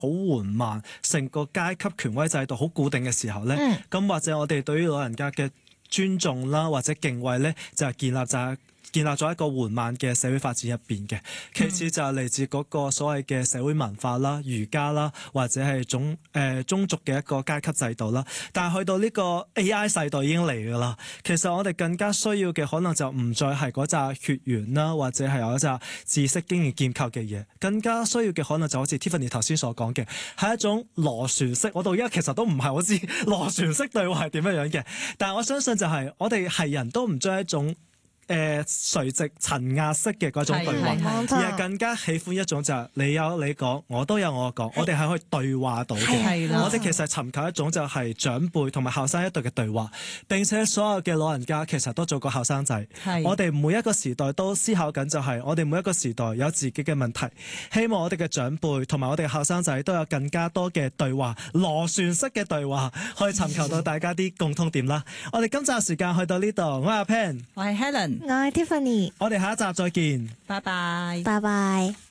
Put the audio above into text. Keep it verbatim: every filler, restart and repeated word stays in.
好緩慢，成個階級權威制度好固定嘅時候咧，咁、嗯、或者我哋對於老人家嘅尊重啦，或者敬畏咧，就係建立就係建立咗一個緩慢嘅社會發展入邊嘅。其次就係嚟自嗰個所謂嘅社會文化啦、儒家啦，或者係種誒、呃、宗族嘅一個階級制度啦。但係去到呢個 A I 世代已經嚟㗎啦，其實我哋更加需要嘅可能就唔再係嗰紮血緣啦，或者係有一紮知識經驗建構嘅嘢，更加需要嘅可能就好似 Tiffany 頭先所講嘅，係一種螺旋式。我到而家其實都唔係好知螺旋式對話係點樣樣嘅，但係我相信就係我哋係人都唔將一種誒、呃、垂直層壓式嘅嗰種對話，而係更加喜歡一種就係你有你講，我都有我講，我哋係可以對話到嘅。我哋其實尋求一種就係長輩同埋後生一代嘅對話，並且所有嘅老人家其實都做過後生仔。我哋每一個時代都思考緊，就係我哋每一個時代有自己嘅問題，希望我哋嘅長輩同埋我哋嘅後生仔都有更加多嘅對話，螺旋式嘅對話，可以尋求到大家啲共通點啦。我哋今集時間去到呢度，我係阿 Pen， 我係 Helen， 我係 Tiffany， 我哋下一集再見， 拜拜， 拜拜。